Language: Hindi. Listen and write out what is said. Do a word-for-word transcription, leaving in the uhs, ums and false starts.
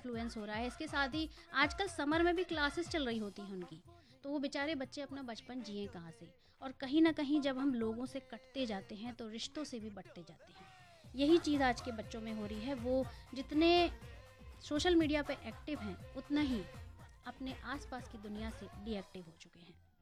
इन्फ्लुएंस हो रहा है। इसके साथ ही आजकल समर में भी क्लासेस चल रही होती हैं उनकी, तो वो बेचारे बच्चे अपना बचपन जिए कहाँ से। और कहीं ना कहीं जब हम लोगों से कटते जाते हैं तो रिश्तों से भी बटते जाते हैं। यही चीज़ आज के बच्चों में हो रही है। वो जितने सोशल मीडिया पे एक्टिव हैं उतना ही अपने आसपास की दुनिया से डीएक्टिव हो चुके हैं।